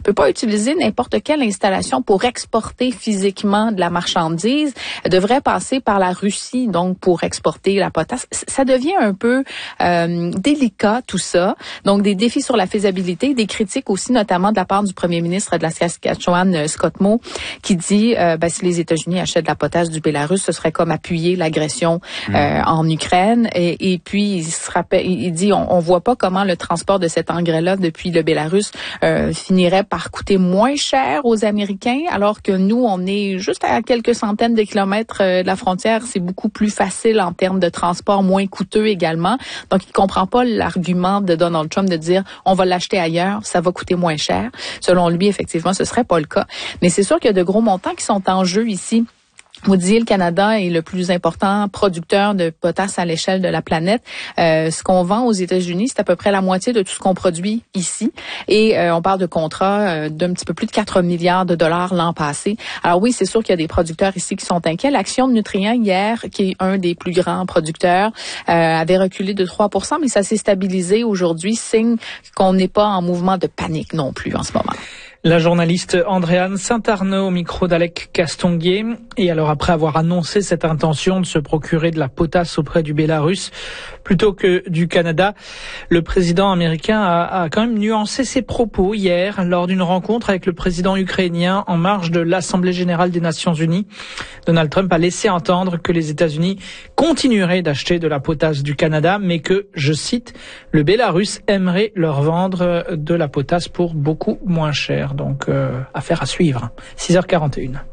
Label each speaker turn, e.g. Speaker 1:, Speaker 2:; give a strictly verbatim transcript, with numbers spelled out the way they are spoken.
Speaker 1: peut pas utiliser n'importe quelle installation pour exporter physiquement de la marchandise. Elle devrait passer par la Russie, donc, pour exporter la potasse. Ça devient un peu euh, délicat, tout ça. Donc, des défis sur la faisabilité, des critiques aussi, notamment de la part du premier ministre de la Saskatchewan, Scott Moe, qui dit euh, ben, si les États-Unis achètent de la potasse du Bélarus, ce serait comme appuyer l'agression mmh. euh, en Ukraine. Et, et puis, il, se rappelle, il dit on, on voit pas comment le transport de cet engrais-là depuis le Bélarus euh, finirait par coûter moins cher aux Américains, alors que nous, on est juste à quelques centaines de kilomètres euh, de la frontière. C'est beaucoup plus facile en termes de transport, moins coûteux également. Donc, il comprend pas l'argument de Donald Trump de dire on va l'acheter ailleurs, ça va coûter moins cher. Selon lui, effectivement, ce serait pas le cas. Mais c'est sûr qu'il y a de gros montants qui sont en jeu ici. Vous disiez, le Canada est le plus important producteur de potasse à l'échelle de la planète. Euh, ce qu'on vend aux États-Unis, c'est à peu près la moitié de tout ce qu'on produit ici. Et euh, on parle de contrats euh, d'un petit peu plus de quatre milliards de dollars l'an passé. Alors oui, c'est sûr qu'il y a des producteurs ici qui sont inquiets. L'Action de Nutrients, hier, qui est un des plus grands producteurs, euh, avait reculé de trois pour cent, mais ça s'est stabilisé aujourd'hui, signe qu'on n'est pas en mouvement de panique non plus en ce moment.
Speaker 2: La journaliste Andréane Saint-Arnaud au micro d'Alec Castonguay. Et alors, après avoir annoncé cette intention de se procurer de la potasse auprès du Bélarus plutôt que du Canada, le président américain a, a quand même nuancé ses propos hier lors d'une rencontre avec le président ukrainien en marge de l'Assemblée générale des Nations unies. Donald Trump a laissé entendre que les États-Unis continueraient d'acheter de la potasse du Canada, mais que, je cite, le Bélarus aimerait leur vendre de la potasse pour beaucoup moins cher. Donc, euh, affaire à suivre. six heures quarante et une.